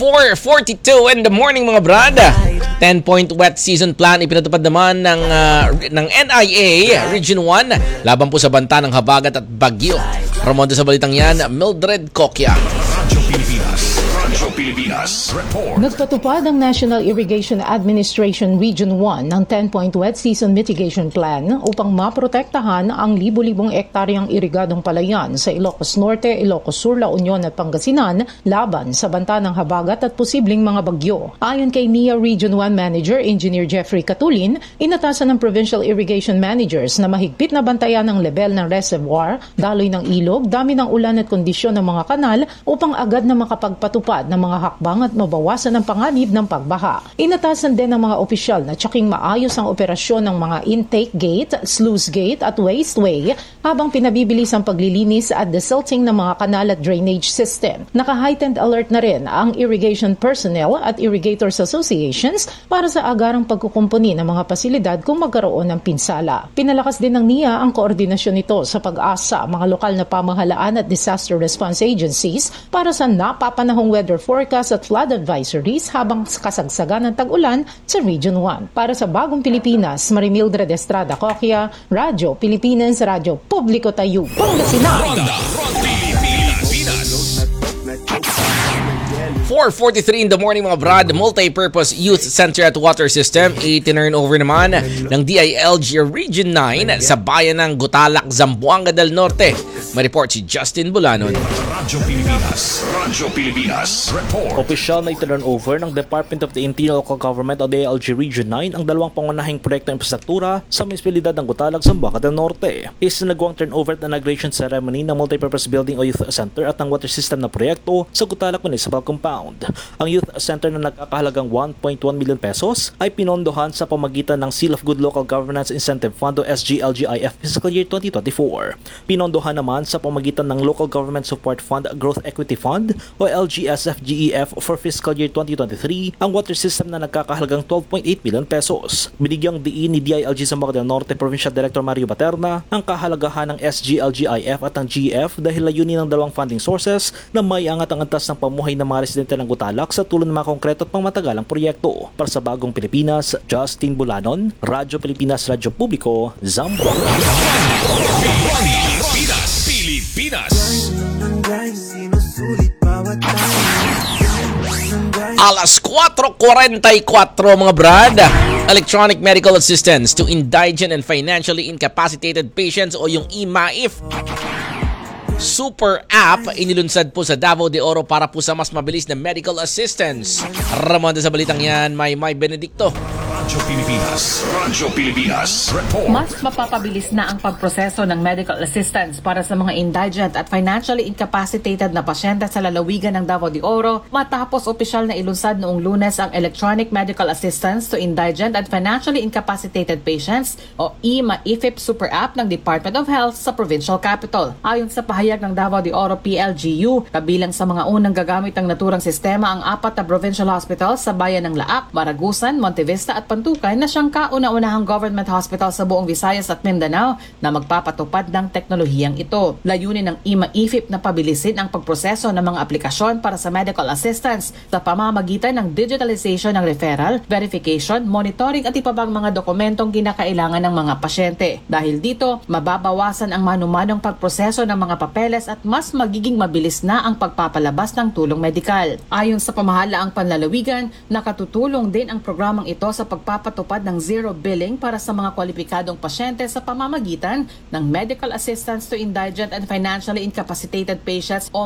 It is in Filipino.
4:42 in the morning mga brad. 10-point wet season plan ipinatupad naman ng NIA Region 1 laban po sa banta ng habagat at bagyo. Ramonda sa balitang yan, Mildred Coquia. Nagpatupad ang National Irrigation Administration Region 1 ng 10-point wet season mitigation plan upang maprotektahan ang libu-libong ektaryang irigadong palayan sa Ilocos Norte, Ilocos Sur, La Union at Pangasinan laban sa banta ng habagat at posibleng mga bagyo. Ayon kay NIA Region 1 Manager Engineer Jeffrey Catulin, inatasan ng Provincial Irrigation Managers na mahigpit na bantayan ang level ng reservoir, daloy ng ilog, dami ng ulan at kondisyon ng mga kanal upang agad na makapagpatupad ng mga hakbang at mabawasan ang panganib ng pagbaha. Inatasan din ng mga opisyal na tsaking maayos ang operasyon ng mga intake gate, sluice gate at wasteway habang pinabibilis ang paglilinis at desilting ng mga kanal at drainage system. Naka-heightened alert na rin ang irrigation personnel at irrigators associations para sa agarang pagkukumpuni ng mga pasilidad kung magkaroon ng pinsala. Pinalakas din ng NIA ang koordinasyon nito sa pag-asa mga lokal na pamahalaan at disaster response agencies para sa napapanahong weather forecast at flood advisories habang kasagsagan ng tag-ulan sa Region 1. Para sa Bagong Pilipinas, Marimildred Estrada Coquia, Radyo Pilipinas, Radyo Publiko Tayo, Pangasinan. 4:43 in the morning mga brad, Multi-Purpose Youth Center at Water System itinurn over naman ng DILG Region 9 sa bayan ng Gutalak, Zamboanga del Norte. May report si Justin Bulanon. Radyo Pilipinas report. Opisyal na itinurn over ng Department of the Interior Local Government o DILG Region 9 ang dalawang pangunahing proyekto ng infrastruktura sa munisipalidad ng Gutalak, Zamboanga del Norte. Isinagawang turnover at inauguration ceremony ng Multi-Purpose Building o Youth Center at ng water system na proyekto sa Gutalak Municipal Compound. Ang Youth Center na nagkakahalagang 1.1 million pesos ay pinondohan sa pamagitan ng Seal of Good Local Governance Incentive Fund o SGLGIF Fiscal Year 2024. Pinondohan naman sa pamagitan ng Local Government Support Fund Growth Equity Fund o LGSFGEF for Fiscal Year 2023 ang water system na nagkakahalagang 12.8 million pesos. Binigyang diin ni DILG Zamboanga del Norte Provincial Director Mario Baterna ang kahalagahan ng SGLGIF at ng GF dahil layunin ng dalawang funding sources na may angat ang antas ng pamuhay ng mga residente ng Gutalak sa tulong ng mga konkreto at pangmatagalang proyekto. Para sa Bagong Pilipinas, Justin Bulanon, Radyo Pilipinas, Radyo Publiko, Zamboanga. Pilipinas. Alas 4:44 mga brad. Electronic Medical Assistance to Indigent and Financially Incapacitated Patients o yung IMAIF Super App inilunsad po sa Davao de Oro para po sa mas mabilis na medical assistance. Ramonda sa balitang yan, May Benedicto. Radyo Pilipinas report. Mas mapapabilis na ang pagproseso ng medical assistance para sa mga indigent at financially incapacitated na pasyente sa lalawigan ng Davao de Oro matapos opisyal na ilunsad noong Lunes ang Electronic Medical Assistance to Indigent and Financially Incapacitated Patients o IMAIFIP Super App ng Department of Health sa provincial capital. Ayon sa pahayag ng Davao de Oro PLGU, kabilang sa mga unang gagamit ng naturang sistema ang 4 na provincial hospitals sa bayan ng Laak, Maragusan, Montevista at Pantukan na siyang kauna-unahang government hospital sa buong Visayas at Mindanao na magpapatupad ng teknolohiyang ito. Layunin ng IMAIFIP na pabilisin ang pagproseso ng mga aplikasyon para sa medical assistance sa pamamagitan ng digitalization ng referral, verification, monitoring at iba pang mga dokumentong kinakailangan ng mga pasyente. Dahil dito, mababawasan ang manumanong pagproseso ng mga papeles at mas magiging mabilis na ang pagpapalabas ng tulong medikal. Ayon sa pamahalaang panlalawigan, nakatutulong din ang programang ito sa pagpapatupad ng zero billing para sa mga kwalipikadong pasyente sa pamamagitan ng medical assistance to indigent and financially incapacitated patients o